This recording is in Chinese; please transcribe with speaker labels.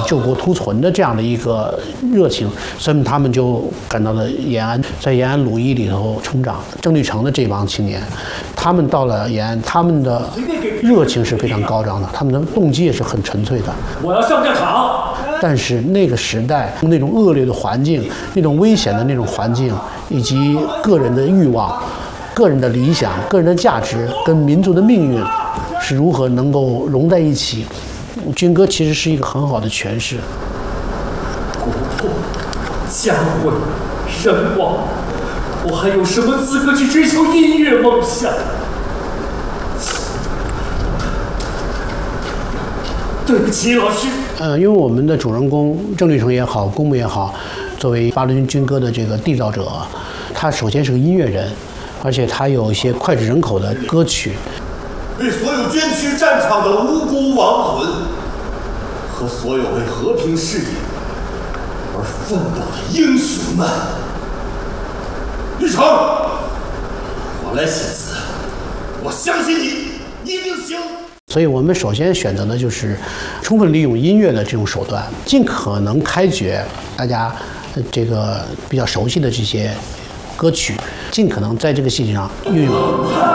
Speaker 1: 救国图存的这样的一个热情，所以他们就赶到了延安，在延安鲁艺里头成长。郑律成的这帮青年，他们到了延安，他们的热情是非常高涨的，他们的动机也是很纯粹的。
Speaker 2: 我要上战场。
Speaker 1: 但是那个时代那种恶劣的环境，那种危险的那种环境，以及个人的欲望、个人的理想、个人的价值跟民族的命运是如何能够融在一起，军歌其实是一个很好的诠释。
Speaker 2: 国破家毁人亡，我还有什么资格去追求音乐梦想？对不起，老师。
Speaker 1: 因为我们的主人公郑律成也好，公墓也好，作为八路军军歌的这个缔造者，他首先是个音乐人，而且他有一些脍炙人口的歌曲。
Speaker 3: 为所有捐躯战场的无辜亡魂，和所有为和平事业而奋斗的英雄们，律成，我来写词，我相信你一定行。
Speaker 1: 所以我们首先选择的就是充分利用音乐的这种手段，尽可能开掘大家这个比较熟悉的这些歌曲，尽可能在这个戏剧上运用。